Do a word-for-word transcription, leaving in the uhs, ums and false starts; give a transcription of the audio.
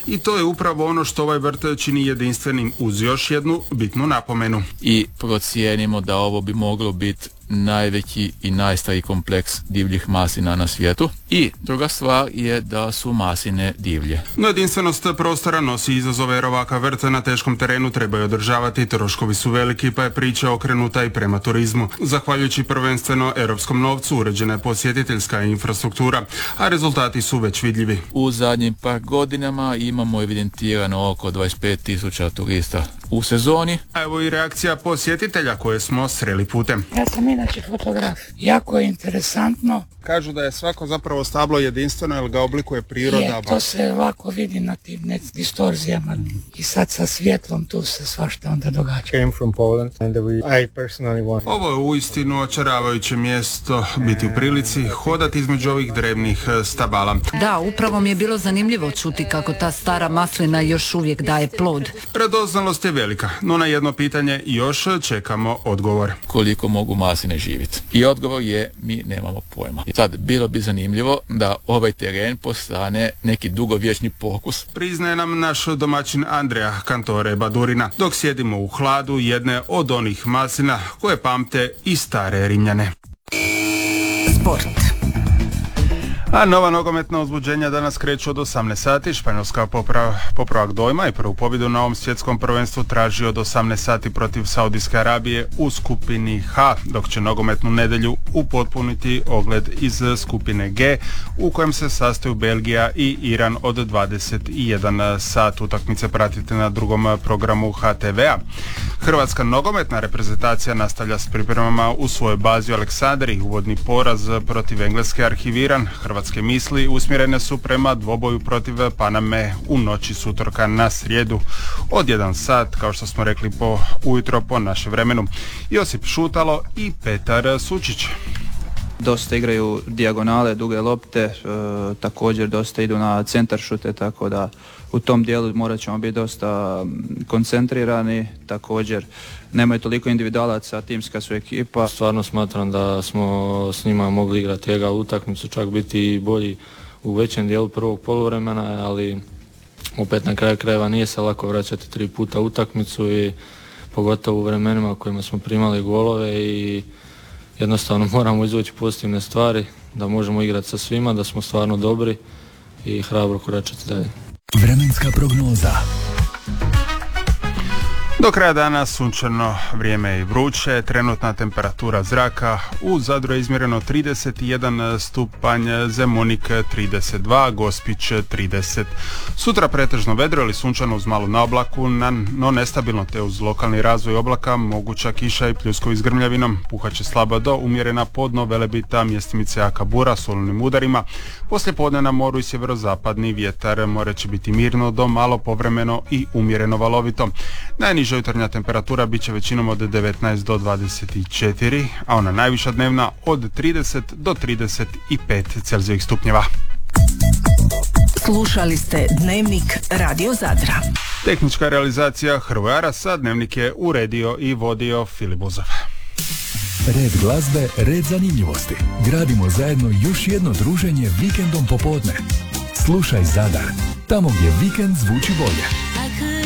I to je upravo ono što ovaj vrt čini jedinstvenim uz još jednu bitnu napomenu. I procijenimo da ovo bi moglo biti najveći i najstariji kompleks divljih maslina na svijetu. I druga stvar je da su masline divlje. No jedinstvenost prostora nosi izazove jer ovakav vrt na teškom terenu trebaju održavati, troškovi su veliki pa je priča okrenuta i prema turizmu. Zahvaljujući prvenstveno europskom novcu uređena je posjetiteljska infrastruktura, a rezultati su već vidljivi. U zadnjim par godinama imamo evidentirano oko dvadeset pet tisuća turista u sezoni. A evo i reakcija posjetitelja koje smo sreli putem. Ja sam inače fotograf. Jako je interesantno. Kažu da je svako zapravo stablo jedinstveno jer ga oblikuje priroda. Je, to se lako vidi na tim distorzijama i sad sa svjetlom tu se svašta onda događa. Came from Poland and we, I personally want. Ovo je uistinu očaravajuće mjesto, biti u prilici hodati između ovih drevnih stabala. Da, upravo mi je bilo zanimljivo čuti kako ta stara maslina još uvijek daje plod. Radoznalost je velika, no na jedno pitanje još čekamo odgovor. Koliko mogu masline živjeti? I odgovor je mi nemamo pojma. Sad, bilo bi zanimljivo da ovaj teren postane neki dugovječni pokus. Priznaje nam naš domaćin Andreja Kantore Badurina, dok sjedimo u hladu jedne od onih maslina koje pamte i stare Rimljane. Sport. A nova nogometna uzbuđenja danas kreću od osamnaest sati. Španjolska poprav, popravak dojma i prvu pobjedu na ovom svjetskom prvenstvu traži od osamnaest sati protiv Saudijske Arabije u skupini H, dok će nogometnu nedjelju upotpuniti ogled iz skupine G u kojem se sastaju Belgija i Iran od dvadeset jedan sat. Utakmice pratite na drugom programu H T V-a. Hrvatska nogometna reprezentacija nastavlja s pripremama u svojoj bazi u Aleksandriji. Uvodni poraz protiv Engleske arhiviran. Hrvatske misli usmjerene su prema dvoboju protiv Paname u noći s utorka na srijedu od jedan sat, kao što smo rekli po ujutro po našem vremenu. Josip Šutalo i Petar Sučić. Dosta igraju dijagonale, duge lopte, e, također dosta idu na centar šute, tako da u tom dijelu morat ćemo biti dosta koncentrirani. Također nemaju toliko individualaca, timska su ekipa. Stvarno smatram da smo s njima mogli igrati egal utakmicu, čak biti bolji u većem dijelu prvog poluvremena, ali opet na kraju krajeva nije se lako vraćati tri puta utakmicu i pogotovo u vremenima u kojima smo primali golove i jednostavno moramo izvući pozitivne stvari, da možemo igrati sa svima, da smo stvarno dobri i hrabro koračati dalje. Vremenska prognoza. Do kraja dana sunčano vrijeme i vruće, trenutna temperatura zraka u Zadru je izmjereno trideset jedan stupanj, Zemunik trideset dva, Gospić trideset. Sutra pretežno vedro ili sunčano uz malu naoblaku, no nestabilno te uz lokalni razvoj oblaka, moguća kiša i pljuskovi s grmljavinom, puhaće slaba do umjerena podno Velebita, mjestimice jaka bura s olujnim udarima. Poslije podne na moru i sjeverozapadni vjetar, more će biti mirno do malo povremeno i umjereno valovito. Najniža jutarnja temperatura bit će većinom od devetnaest do dvadeset četiri, a ona najviša dnevna od trideset do trideset pet Celzijevih stupnjeva. Slušali ste Dnevnik Radio Zadra. Tehnička realizacija Hrvoje Arasa, Dnevnik je uredio i vodio Filip Buzov. Red glazbe, red zanimljivosti. Gradimo zajedno još jedno druženje vikendom popodne. Slušaj Zadar, tamo gdje vikend zvuči bolje.